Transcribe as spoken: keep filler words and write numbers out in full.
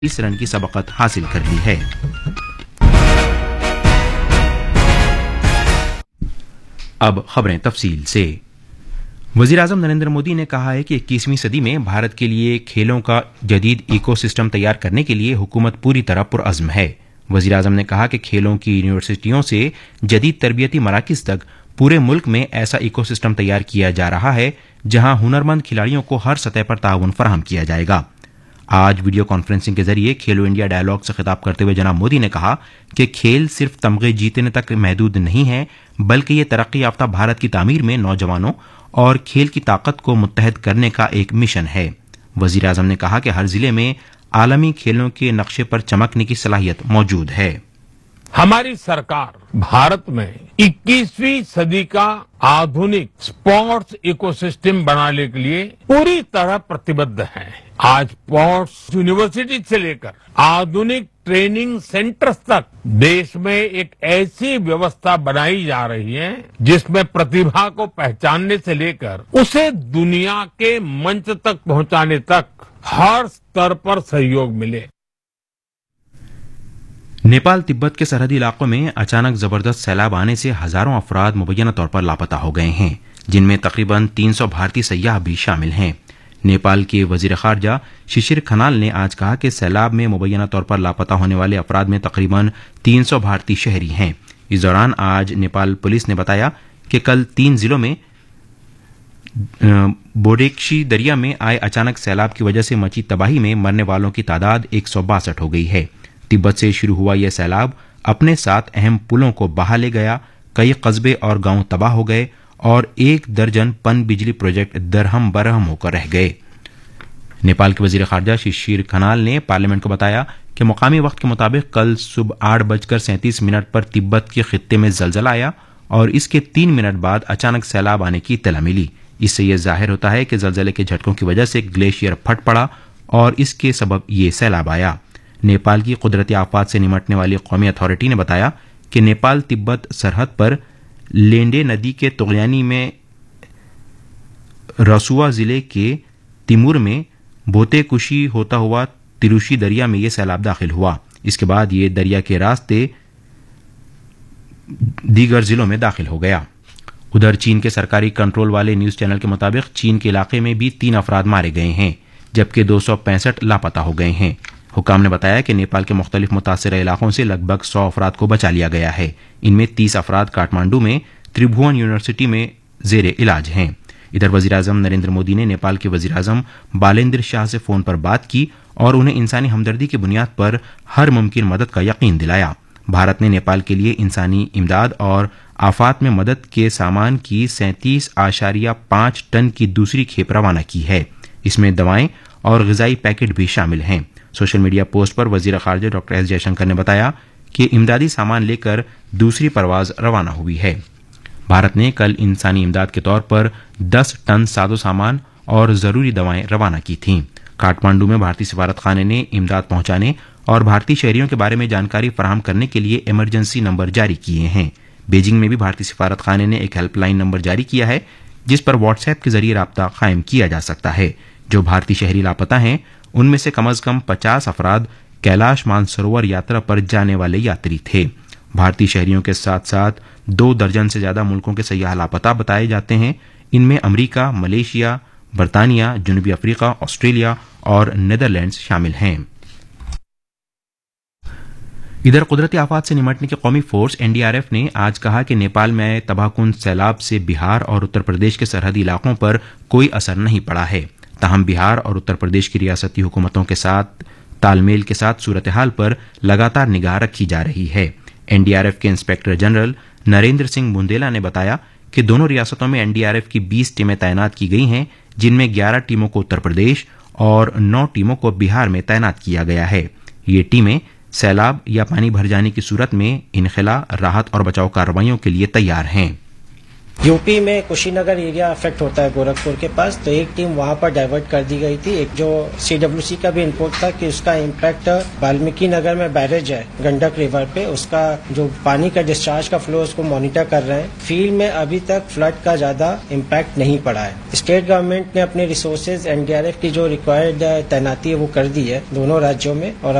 इस रन की सबकत हासिल कर ली है। अब खबरें तफसील से। वजीर आजम नरेंद्र मोदी ने कहा है कि इक्कीसवीं सदी में भारत के लिए खेलों का जदीद इकोसिस्टम तैयार करने के लिए हुकूमत पूरी तरह पुरअज़्म है। वजीर आजम ने कहा कि खेलों की यूनिवर्सिटियों से जदीद तरबियती मराकिज तक पूरे मुल्क में ऐसा इकोसिस्टम तैयार किया जा रहा है जहां हुनरमंद खिलाड़ियों को हर सतह पर ताउन फराहम किया जाएगा। आज वीडियो कॉन्फ्रेंसिंग के जरिए खेलो इंडिया डायलॉग से खिताब करते हुए जनाब मोदी ने कहा कि खेल सिर्फ तमगे जीतने तक महदूद नहीं है, बल्कि ये तरक्की याफ्ता भारत की तामीर में नौजवानों और खेल की ताकत को मुत्तहद करने का एक मिशन है। वजीर आजम ने कहा कि हर जिले में आलमी खेलों के नक्शे पर चमकने की सलाहियत मौजूद है। हमारी सरकार भारत में इक्कीसवीं सदी का आधुनिक स्पोर्ट्स इकोसिस्टम बनाने के लिए पूरी तरह प्रतिबद्ध है। आज स्पोर्ट्स यूनिवर्सिटी से लेकर आधुनिक ट्रेनिंग सेंटर्स तक देश में एक ऐसी व्यवस्था बनाई जा रही है जिसमें प्रतिभा को पहचानने से लेकर उसे दुनिया के मंच तक पहुंचाने तक हर स्तर पर सहयोग मिले। नेपाल तिब्बत के सरहदी इलाकों में अचानक जबरदस्त सैलाब आने से हजारों अफराद मुबैना तौर पर लापता हो गए हैं, जिनमें तकरीबन तीन सौ भारतीय सयाह भी शामिल हैं। नेपाल के वजीर खारजा शिशिर खनाल ने आज कहा कि सैलाब में मुबैना तौर पर लापता होने वाले अफराद में तकरीबन तीन सौ भारतीय शहरी हैं। इस दौरान आज नेपाल पुलिस ने बताया कि कल तीन जिलों में बोडेक्शी दरिया में आए अचानक सैलाब की वजह से मची तबाही में मरने वालों की तादाद एक सौ बासठ हो गई है। तिब्बत से शुरू हुआ यह सैलाब अपने साथ अहम पुलों को बहा ले गया, कई कस्बे और गांव तबाह हो गए और एक दर्जन पन बिजली प्रोजेक्ट दरहम बरहम होकर रह गए। नेपाल के वजीर खारजा शिशिर खनाल ने पार्लियामेंट को बताया कि मुकामी वक्त के मुताबिक कल सुबह आठ बजकर सैंतीस मिनट पर तिब्बत के खित्ते में जलजला आया और इसके तीन मिनट बाद अचानक सैलाब आने की इत्तला मिली। इससे यह जाहिर होता है कि जलजले के झटकों की वजह से ग्लेशियर फट पड़ा और इसके सबब ये सैलाब आया। नेपाल की कुदरती आफात से निमटने वाली कौमी अथॉरिटी ने बताया कि नेपाल तिब्बत सरहद पर लेंडे नदी के तुगयानी में रसुआ जिले के तिमूर में बोतेकुशी होता हुआ तिरुशी दरिया में यह सैलाब दाखिल हुआ। इसके बाद ये दरिया के रास्ते दीगर जिलों में दाखिल हो गया। उधर चीन के सरकारी कंट्रोल वाले न्यूज चैनल के मुताबिक चीन के इलाके में भी तीन अफराद मारे गए हैं, जबकि दो सौ पैंसठ लापता हो गए हैं। हुकाम ने बताया कि नेपाल के मुख्तलिफ मुतासर इलाकों से लगभग सौ अफराद को बचा लिया गया है। इनमें तीस अफराद काठमांडू में त्रिभुवन यूनिवर्सिटी में जेर इलाज हैं। इधर वजीर आजम नरेंद्र मोदी ने नेपाल के वजीर आजम बालेंद्र शाह से फोन पर बात की और उन्हें इंसानी हमदर्दी की बुनियाद पर हर मुमकिन मदद का यकीन दिलाया। भारत ने नेपाल के लिए इंसानी इमदाद और आफात में मदद के सामान की सैंतीस आशारिया पांच टन की दूसरी खेप रवाना की है। इसमें दवाएं और ग़िज़ाई पैकेट भी शामिल हैं। सोशल मीडिया पोस्ट पर वजीर खारजा डॉक्टर एस जयशंकर ने बताया कि इमदादी सामान लेकर दूसरी परवाज रवाना हुई है। भारत ने कल इंसानी इमदाद के तौर पर दस टन साजो सामान और जरूरी दवाएं रवाना की थीं। काठमांडू में भारतीय सिफारत खाने ने इमदाद पहुंचाने और भारतीय शहरियों के बारे में जानकारी फराहम करने के लिए इमरजेंसी नंबर जारी किए हैं। बीजिंग में भी भारतीय सिफारत खाने ने एक हेल्पलाइन नंबर जारी किया है, जिस पर व्हाट्सएप के जरिए राब्ता कायम किया जा सकता है। जो भारतीय शहरी लापता हैं उनमें से कम अज कम पचास अफराद कैलाश मानसरोवर यात्रा पर जाने वाले यात्री थे। भारतीय शहरियों के साथ साथ दो दर्जन से ज्यादा मुल्कों के सयाह लापता बताए जाते हैं। इनमें अमेरिका, मलेशिया, बर्तानिया, जनूबी अफ्रीका, ऑस्ट्रेलिया और नीदरलैंड्स शामिल हैं। इधर कुदरती आफात से निमटने की कौमी फोर्स एनडीआरएफ ने आज कहा कि नेपाल में आए तबाहकुन सैलाब से बिहार और उत्तर प्रदेश के सरहदी इलाकों पर कोई असर नहीं पड़ा है। ताहम बिहार और उत्तर प्रदेश की रियासती हुकूमतों के साथ तालमेल के साथ सूरत हाल पर लगातार निगाह रखी जा रही है। एनडीआरएफ के इंस्पेक्टर जनरल नरेंद्र सिंह बुंदेला ने बताया कि दोनों रियासतों में एनडीआरएफ की बीस टीमें तैनात की गई हैं, जिनमें ग्यारह टीमों को उत्तर प्रदेश और नौ टीमों को बिहार में तैनात किया गया है। ये टीमें सैलाब या पानी भर जाने की सूरत में इनखला, राहत और बचाव कार्रवाइयों के लिए तैयार हैं। यूपी में कुशीनगर एरिया अफेक्ट होता है गोरखपुर के पास, तो एक टीम वहां पर डाइवर्ट कर दी गई थी। एक जो सीडब्ल्यूसी का भी इनपुट था कि उसका इम्पैक्ट वाल्मीकि नगर में बैरेज है गंडक रिवर पे, उसका जो पानी का डिस्चार्ज का फ्लो उसको मॉनिटर कर रहे हैं। फील्ड में अभी तक फ्लड का ज्यादा इम्पैक्ट नहीं पड़ा है। स्टेट गवर्नमेंट ने अपने रिसोर्सेज एनडीआरएफ की जो रिक्वायर्ड तैनाती है वो कर दी है दोनों राज्यों में, और